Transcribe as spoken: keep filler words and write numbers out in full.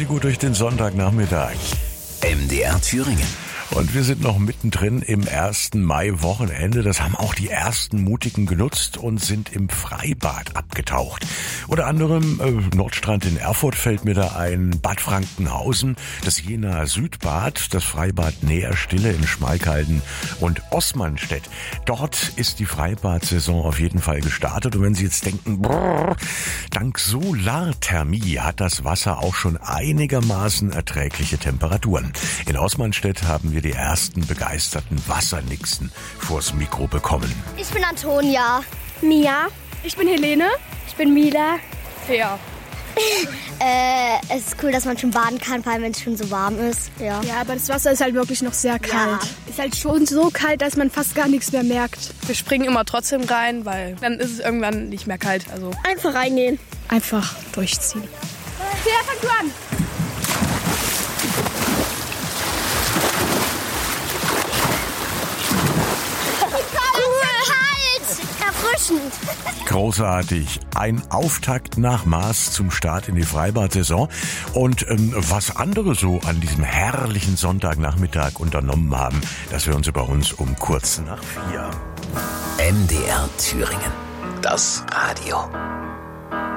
Sie gut durch den Sonntagnachmittag. M D R Thüringen. Und wir sind noch mittendrin im ersten Mai-Wochenende. Das haben auch die ersten Mutigen genutzt und sind im Freibad abgetaucht. Unter anderem äh, Nordstrand in Erfurt fällt mir da ein, Bad Frankenhausen, das Jenaer Südbad, das Freibad Näherstille in Schmalkalden und Osmanstedt. Dort ist die Freibad-Saison auf jeden Fall gestartet. Und wenn Sie jetzt denken, brrr, dank Solarthermie hat das Wasser auch schon einigermaßen erträgliche Temperaturen. In Osmanstedt haben wir die ersten begeisterten Wassernixen vors Mikro bekommen. Ich bin Antonia. Mia. Ich bin Helene. Ich bin Mila. Ja. äh, es ist cool, dass man schon baden kann, vor allem wenn es schon so warm ist. Ja. ja, aber das Wasser ist halt wirklich noch sehr kalt. Ja. Ist halt schon so kalt, dass man fast gar nichts mehr merkt. Wir springen immer trotzdem rein, weil dann ist es irgendwann nicht mehr kalt. Also einfach reingehen. Einfach durchziehen. Ja, fang du an. Erfrischend. Großartig. Ein Auftakt nach Maß zum Start in die Freibad-Saison. Und ähm, was andere so an diesem herrlichen Sonntagnachmittag unternommen haben, das hören Sie bei uns um kurz nach vier. M D R Thüringen. Das Radio.